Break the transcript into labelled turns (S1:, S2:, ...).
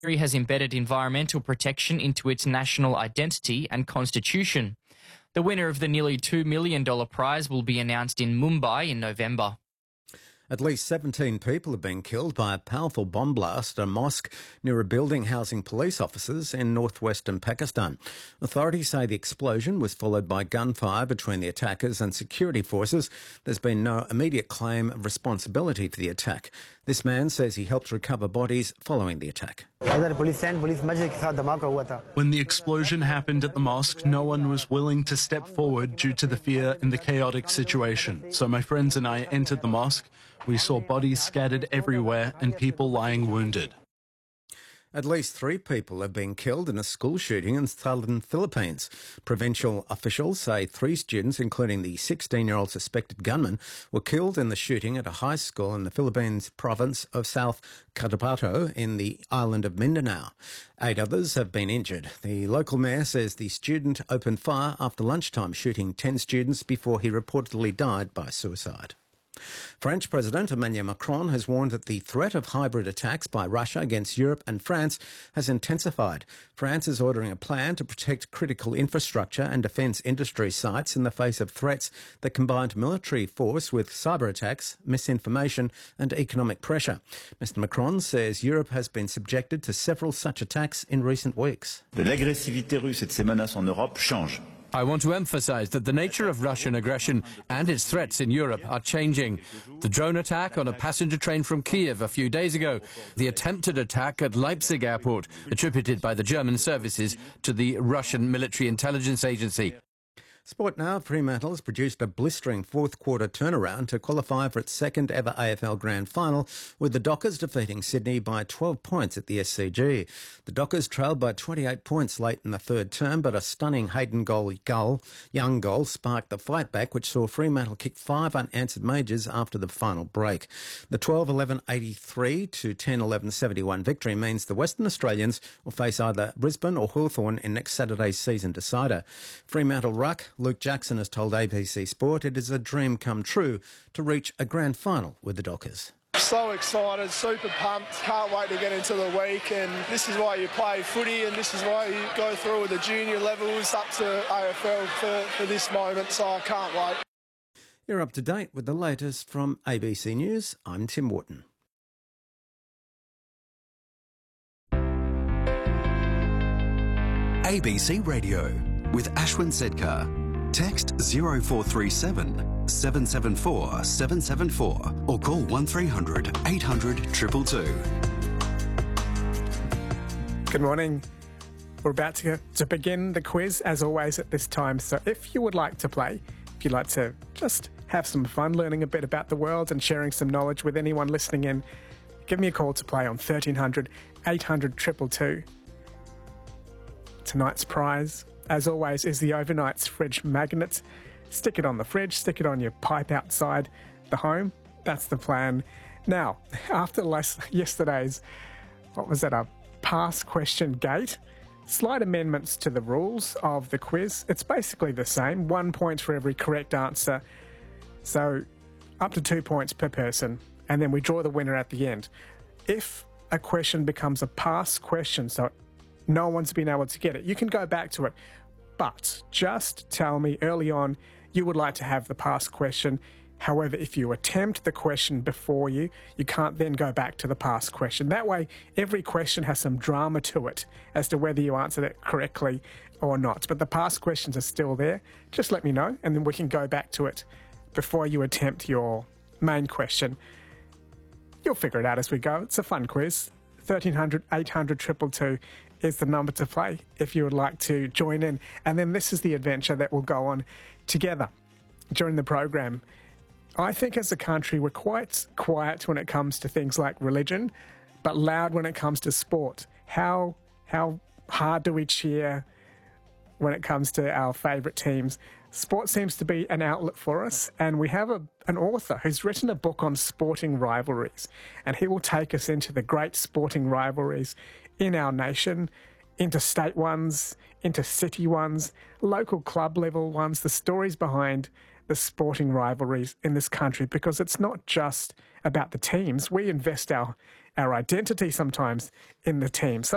S1: country has embedded environmental protection into its national identity and constitution. The winner of the nearly $2 million prize will be announced in Mumbai in November.
S2: At least 17 people have been killed by a powerful bomb blast at a mosque near a building housing police officers in northwestern Pakistan. Authorities say the explosion was followed by gunfire between the attackers and security forces. There's been no immediate claim of responsibility for the attack. This man says he helped recover bodies following the attack.
S3: When the explosion happened at the mosque, no one was willing to step forward due to the fear in the chaotic situation. So my friends and I entered the mosque. We saw bodies scattered everywhere and people lying wounded.
S2: At least 3 people have been killed in a school shooting in southern Philippines. Provincial officials say 3 students, including the 16-year-old suspected gunman, were killed in the shooting at a high school in the Philippines province of South Cotabato in the island of Mindanao. 8 others have been injured. The local mayor says the student opened fire after lunchtime, shooting 10 students before he reportedly died by suicide. French President Emmanuel Macron has warned that the threat of hybrid attacks by Russia against Europe and France has intensified. France is ordering a plan to protect critical infrastructure and defence industry sites in the face of threats that combined military force with cyber attacks, misinformation and economic pressure. Mr Macron says Europe has been subjected to several such attacks in recent weeks.
S4: L'agressivité russe et de ses menaces en Europe change.
S5: I want to emphasise that the nature of Russian aggression and its threats in Europe are changing. The drone attack on a passenger train from Kiev a few days ago, the attempted attack at Leipzig airport, attributed by the German services to the Russian military intelligence agency.
S2: Sport now. Fremantle has produced a blistering fourth-quarter turnaround to qualify for its second ever AFL Grand Final, with the Dockers defeating Sydney by 12 points at the SCG. The Dockers trailed by 28 points late in the third term, but a stunning Hayden Young goal sparked the fight back, which saw Fremantle kick 5 unanswered majors after the final break. The 12-11-83 to 10-11-71 victory means the Western Australians will face either Brisbane or Hawthorn in next Saturday's season decider. Fremantle ruck Luke Jackson has told ABC Sport it is a dream come true to reach a grand final with the Dockers.
S6: So excited, super pumped, can't wait to get into the week, and this is why you play footy and this is why you go through with the junior levels up to AFL for this moment, so I can't wait.
S2: You're up to date with the latest from ABC News. I'm Tim Wharton.
S7: ABC Radio with Ashwin Sedkar. Text 0437 774 774 or call 1300 800 222.
S8: Good morning. We're about to begin the quiz, as always, at this time. So if you would like to play, if you'd like to just have some fun learning a bit about the world and sharing some knowledge with anyone listening in, give me a call to play on 1300 800 222. Tonight's prize, as always, is the Overnight's fridge magnet. Stick it on the fridge, stick it on your pipe outside the home. That's the plan. Now, after yesterday's, a past question gate, slight amendments to the rules of the quiz. It's basically the same, 1 point for every correct answer. So up to 2 points per person, and then we draw the winner at the end. If a question becomes a past question, so no one's been able to get it, you can go back to it. But just tell me early on you would like to have the past question. However, if you attempt the question before you can't then go back to the past question. That way, every question has some drama to it as to whether you answered it correctly or not. But the past questions are still there. Just let me know, and then we can go back to it before you attempt your main question. You'll figure it out as we go. It's a fun quiz. 1300 800 222 is the number to play if you would like to join in. And then this is the adventure that will go on together during the program. I think as a country we're quite quiet when it comes to things like religion, but loud when it comes to sport. How hard do we cheer when it comes to our favourite teams? Sport seems to be an outlet for us, and we have an author who's written a book on sporting rivalries, and he will take us into the great sporting rivalries in our nation, interstate ones, intercity ones, local club level ones, the stories behind the sporting rivalries in this country, because it's not just about the teams. We invest our identity sometimes in the teams.